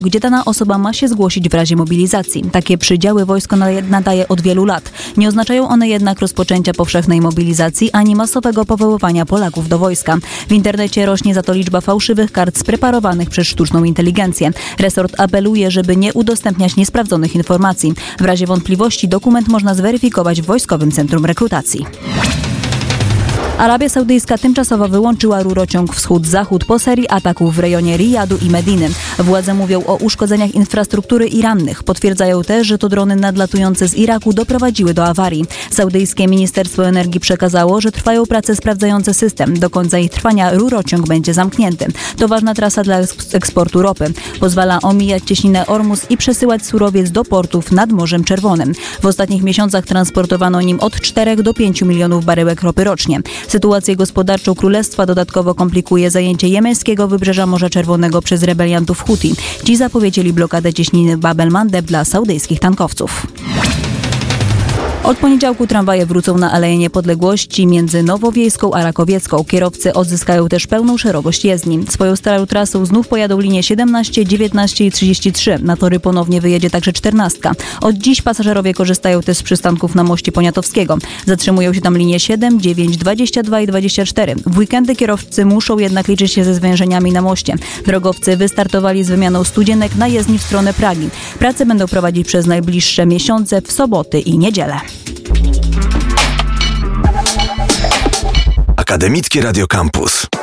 gdzie dana osoba ma się zgłosić w razie mobilizacji. Takie przydziały wojsko nadaje od wielu lat. Nie oznaczają one jednak rozpoczęcia powszechnej mobilizacji ani masowego powoływania Polaków do wojska. W internecie rośnie za to liczba fałszywych kart spreparowanych przez sztuczną inteligencję. Resort apeluje, żeby nie udostępniać niesprawdzonych informacji. W razie wątpliwości dokument można zweryfikować w Wojskowym Centrum Rekrutacji. Arabia Saudyjska tymczasowo wyłączyła rurociąg wschód-zachód po serii ataków w rejonie Rijadu i Mediny. Władze mówią o uszkodzeniach infrastruktury i rannych. Potwierdzają też, że to drony nadlatujące z Iraku doprowadziły do awarii. Saudyjskie Ministerstwo Energii przekazało, że trwają prace sprawdzające system. Do końca ich trwania rurociąg będzie zamknięty. To ważna trasa dla eksportu ropy. Pozwala omijać cieśninę Ormus i przesyłać surowiec do portów nad Morzem Czerwonym. W ostatnich miesiącach transportowano nim od 4 do 5 milionów baryłek ropy rocznie. Sytuację gospodarczą królestwa dodatkowo komplikuje zajęcie jemeńskiego wybrzeża Morza Czerwonego przez rebeliantów Huti. Ci zapowiedzieli blokadę cieśniny Bab el-Mandeb dla saudyjskich tankowców. Od poniedziałku tramwaje wrócą na Aleję Niepodległości między Nowowiejską a Rakowiecką. Kierowcy odzyskają też pełną szerokość jezdni. Swoją starą trasą znów pojadą linie 17, 19 i 33. Na tory ponownie wyjedzie także 14. Od dziś pasażerowie korzystają też z przystanków na moście Poniatowskiego. Zatrzymują się tam linie 7, 9, 22 i 24. W weekendy kierowcy muszą jednak liczyć się ze zwężeniami na moście. Drogowcy wystartowali z wymianą studzienek na jezdni w stronę Pragi. Prace będą prowadzić przez najbliższe miesiące w soboty i niedzielę. Akademickie Radio Campus.